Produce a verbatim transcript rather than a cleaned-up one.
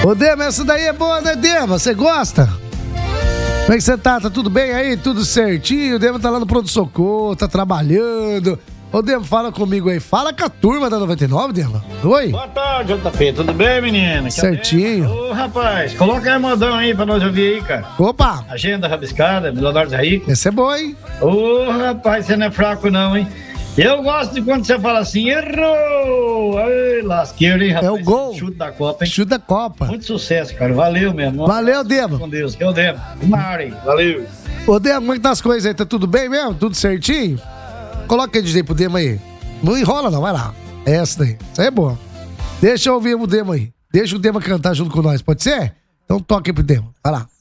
Ô, Dema, essa daí é boa, né, Dema? Você gosta? Como é que você tá? Tá tudo bem aí? Tudo certinho? O Dema tá lá no pronto-socorro, tá trabalhando. Ô, Dema, fala comigo aí. Fala com a turma da noventa e nove, Dema. Oi? Boa tarde, J P. Tudo bem, menino? Certinho. Ô, rapaz, coloca aí a modão aí pra nós ouvir aí, cara. Opa! Agenda rabiscada, Milionários Ricos. Esse é bom, hein? Ô, rapaz, você não é fraco não, hein? Eu gosto de quando você fala assim, errou! Ai, lasqueiro, hein, rapaz? É o gol. Chute da Copa, hein? Chute da Copa. Muito sucesso, cara. Valeu mesmo. Valeu, Dema. Com Deus, que é o Dema. Uma hora aí. Valeu. Ô, Dema, como é que tá as coisas aí? Tá tudo bem mesmo? Tudo certinho? Coloca aí D J pro Dema aí. Não enrola não, vai lá. É essa daí. Isso aí é boa. Deixa eu ouvir o Dema aí. Deixa o Dema cantar junto com nós, pode ser? Então toca aí pro Dema. Vai lá.